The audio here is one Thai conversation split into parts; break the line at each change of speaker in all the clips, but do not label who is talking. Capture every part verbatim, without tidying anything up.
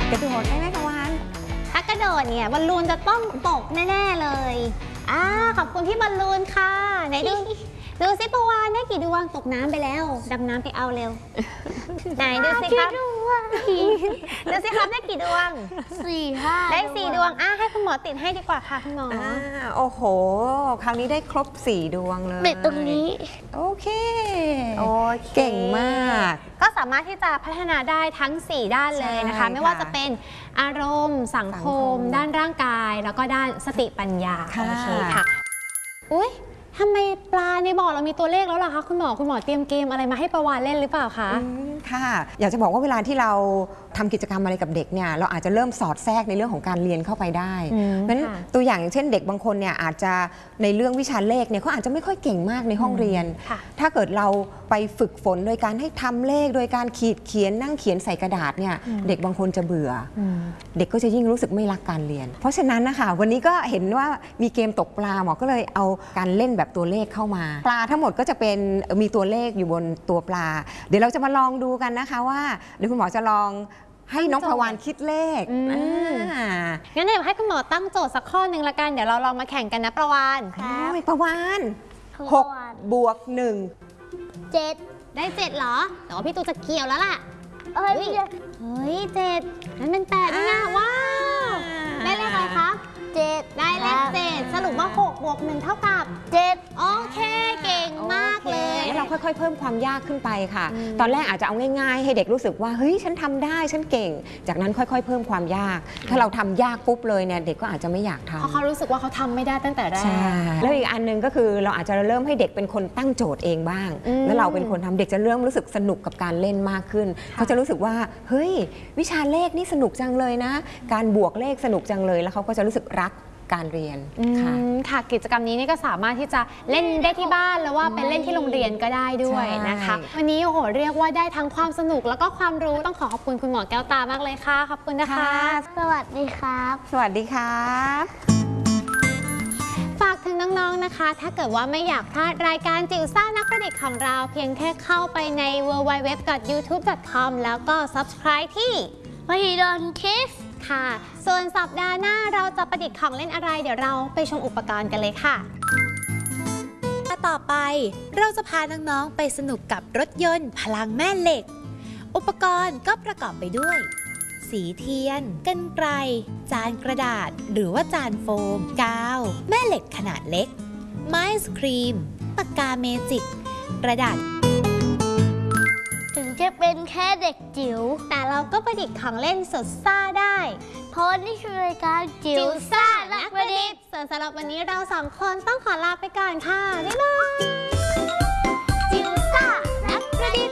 กระโดดได้ไหมคะวาน
ถ้ากระโดดเนี่ยบอลลูนจะต้องตกแน่ๆเลยอ่าขอบคุณพี่บอลลูนค่ะไหนดูดูสิปวานได้กี่ดวงตกน้ำไปแล้วดำน้ำไปเอาเร็วไหนดูสิครับดูสิครับได้กี่ดวง
สี่ห้า
ได้สี่ดวงอ่ะให้คุณหมอติดให้ดีกว่าค่ะคุณหมออ่า
โอ้โหคราวนี้ได้ครบสี่ดวงเลย
ติดตรงนี้
โอเคโอเคเก่งมาก
ก็สามารถที่จะพัฒนาได้ทั้งสี่ด้านเลยนะคะไม่ว่าจะเป็นอารมณ์สังคมด้านร่างกายแล้วก็ด้านสติปัญญาโอเคค่ะอุ๊ยทำไมปลาในบ่อเรามีตัวเลขแล้วล่ะคะคุณหมอคุณหมอเตรียมเกมอะไรมาให้ประวานเล่นหรือเปล่าคะ
ค่ะอยากจะบอกว่าเวลาที่เราทำกิจกรรมอะไรกับเด็กเนี่ยเราอาจจะเริ่มสอดแทรกในเรื่องของการเรียนเข้าไปได้เพราะฉะนั้นตัวอย่างอย่างเช่นเด็กบางคนเนี่ยอาจจะในเรื่องวิชาเลขเนี่ยเขาอาจจะไม่ค่อยเก่งมากในห้องเรียนถ้าเกิดเราไปฝึกฝนโดยการให้ทำเลขโดยการขีดเขียนนั่งเขียนใส่กระดาษเนี่ยเด็กบางคนจะเบื่อเด็กก็จะยิ่งรู้สึกไม่รักการเรียนเพราะฉะนั้นนะคะวันนี้ก็เห็นว่ามีเกมตกปลาหมอก็เลยเอาการเล่นแบบตัวเลขเข้ามาปลาทั้งหมดก็จะเป็นมีตัวเลขอยู่บนตัวปลาเดี๋ยวเราจะมาลองดูกันนะคะว่าเดี๋ยวคุณหมอจะลองให้น้องประวานคิดเลข
งั้นเดี๋ยวให้คุณหมอตั้งโจทย์สักข้อหนึ่งละกันเดี๋ยวเราลองมาแข่งกันนะประวาน
ครับประวานหกบวกหนึ่ง
เจ็ด
ได้เจ็ดเหรอแต่ว่าพี่ตูจะเกี่ยวแล้วล่ะ
เฮ้ย
เฮ้ยเจ็ดนั่นเป็นแปดนี่นะว้าวได้เลขอะไรคะ
เจ็ด
ได้เลขเจ็ดสรุปว่าหกบวกหนึ่งเท่ากับ
เจ็ด
โอเคเก่งมากเลย
แล้วเราค่อยๆเพิ่มความยากขึ้นไปค่ะตอนแรกอาจจะเอาง่ายๆให้เด็กรู้สึกว่าเฮ้ยฉันทำได้ฉันเก่งจากนั้นค่อยๆเพิ่มความยากถ้าเราทำยากปุ๊บเลยเนี่ยเด็กก็อาจจะไม่อยากทำ
เพราะเขารู้สึกว่าเขาทำไม่ได้ตั้งแต่แรก
แล้วอีกอันนึงก็คือเราอาจจะเริ่มให้เด็กเป็นคนตั้งโจทย์เองบ้างแล้วเราเป็นคนทำเด็กจะเริ่มรู้สึกสนุกกับการเล่นมากขึ้นเขาจะรู้สึกว่าเฮ้ยวิชาเลขนี่สนุกจังเลยนะการบวกเลขสนุกจังเลยแล้วเขาก็จะรู้สึกรักการเรียนค่ะ
ค่ะกิจกรรมนี้นี่ก็สามารถที่จะเล่นได้ที่บ้านแล้วว่าเป็นเล่นที่โรงเรียนก็ได้ด้วยนะคะวันนี้โอ้โหเรียกว่าได้ทั้งความสนุกแล้วก็ความรู้ต้องขอขอบคุณคุณหมอแก้วตามากเลยค่ะขอบคุณนะคะ
สวัสดีครับ
สวัสดีครับ
ฝากถึงน้องๆนะคะถ้าเกิดว่าไม่อยากพลาดรายการจิ๋วซ่านักประดิษฐ์ของเราเพียงแค่เข้าไปใน ดับเบิลยู ดับเบิลยู ดับเบิลยู ดอท ยูทูบ ดอท คอม แล้วก็ ซับสไครบ์ ที่
มหิดล Kids
ค่ะส่วนสัปดาห์หน้าเราจะประดิษฐ์ของเล่นอะไรเดี๋ยวเราไปชมอุปกรณ์กันเลยค่ะ
ต่อไปเราจะพาน้องๆไปสนุกกับรถยนต์พลังแม่เหล็กอุปกรณ์ก็ประกอบไปด้วยสีเทียนกรรไกรจานกระดาษหรือว่าจานโฟมกาวแม่เหล็กขนาดเล็กไม้สครีมปากกาเมจิกกระดาษ
ถึงจะเป็นแค่เด็กจิ๋ว
แต่เราก็ประดิษฐ์ของเล่นสุดซ่าได้
เพราะนี่คือรายการจิ๋วซ่านักประดิษฐ์
ส่วนสำหรับวันนี้เราสองคนต้องขอลาไปก่อนค่ะบ๊ายบาย
จิ๋วซ่านักประดิษฐ์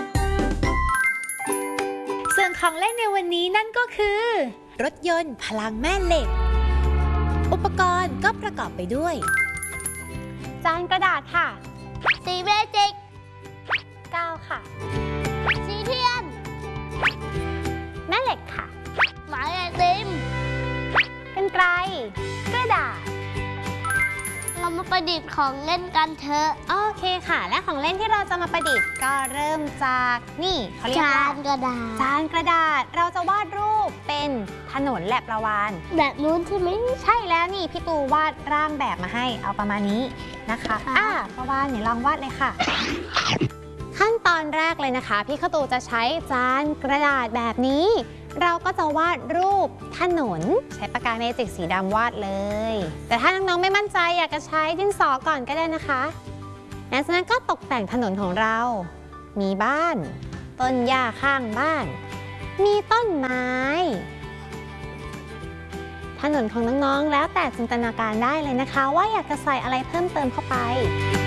ส่วนของเล่นในวันนี้นั่นก็คือรถยนต์พลังแม่เหล็กอุปกรณ์ก็ประกอบไปด้วย
จานกระดาษค่ะ
สีเมจิก
กาวค่ะ
สีเทียน
แม่เหล็กค่ะ
หมายไอติม
กรรไกรกระดาษ
เรามาประดิษฐ์ของเล่นกันเถอะ
โอเคค่ะและของเล่นที่เราจะมาประดิษฐ์ก็เริ่มจากนี่เขาเรียกว่า
จานกระดาษ
จานกระดาษเราจะวาดรูปเป็นถนนแหลบประวาน
แบบนู้นใช่ไหม
ใช่แล้วนี่พี่ตูวาดร่างแบบมาให้เอาประมาณนี้นะคะอ่ะประวานเนี่ยลองวาดเลยค่ะขั้นตอนแรกเลยนะคะพี่ข้าวตูจะใช้จานกระดาษแบบนี้เราก็จะวาดรูปถนนใช้ปากกาเมจิกสีดำวาดเลยแต่ถ้าน้องๆไม่มั่นใจอยากจะใช้ดินสอก่อนก็ได้นะคะแล้วจากนั้นก็ตกแต่งถนนของเรามีบ้านต้นหญ้าข้างบ้านมีต้นไม้ถนนของน้องๆแล้วแต่จินตนาการได้เลยนะคะว่าอยากจะใส่อะไรเพิ่มเติมเข้าไป